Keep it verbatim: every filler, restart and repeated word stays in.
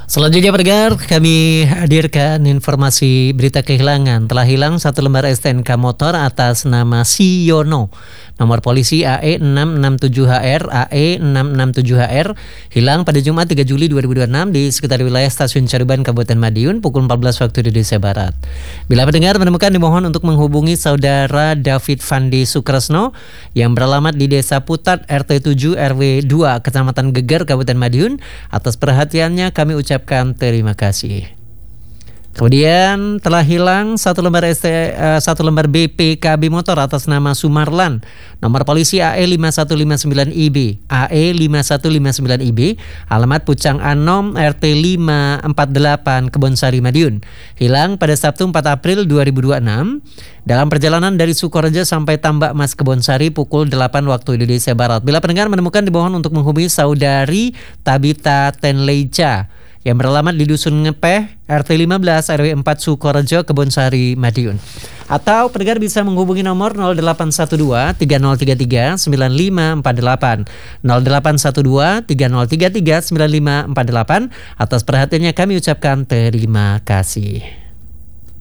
Selanjutnya pendengar, kami hadirkan informasi berita kehilangan. Telah hilang satu lembar S T N K motor atas nama Siono. Nomor polisi A E enam enam tujuh H R, A E enam enam tujuh H R, hilang pada Jumat tiga Juli dua ribu dua puluh enam di sekitar wilayah Stasiun Caruban, Kabupaten Madiun, pukul empat belas waktu Indonesia Barat. Bila pendengar menemukan, dimohon untuk menghubungi saudara David Fandi Sukresno yang beralamat di Desa Putat R T tujuh R W dua, Kecamatan Geger, Kabupaten Madiun. Atas perhatiannya kami ucapkan terima kasih. Kemudian telah hilang satu lembar S T, uh, satu lembar B P K B motor atas nama Sumarlan. Nomor polisi A E lima satu lima sembilan I B, A E lima satu lima sembilan I B, alamat Pucang Anom R T lima empat delapan Kebonsari, Madiun. Hilang pada Sabtu empat April dua ribu dua puluh enam dalam perjalanan dari Sukorejo sampai Tambak Mas, Kebonsari, pukul delapan waktu Indonesia Barat. Bila pendengar menemukan, dimohon untuk menghubungi saudari Tabita Tenleja yang beralamat di Dusun Ngepeh R T lima belas R W empat Sukorejo, Kebonsari, Madiun. Atau pendengar bisa menghubungi nomor nol delapan satu dua tiga nol tiga tiga sembilan lima empat delapan, nol delapan satu dua tiga nol tiga tiga sembilan lima empat delapan. Atas perhatiannya kami ucapkan terima kasih.